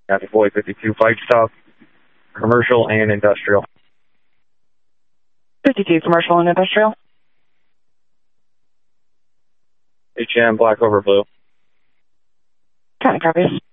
Copy, Boy 52, fight stop, commercial and industrial. 52, commercial and industrial. HM, black over blue. Kind of copies.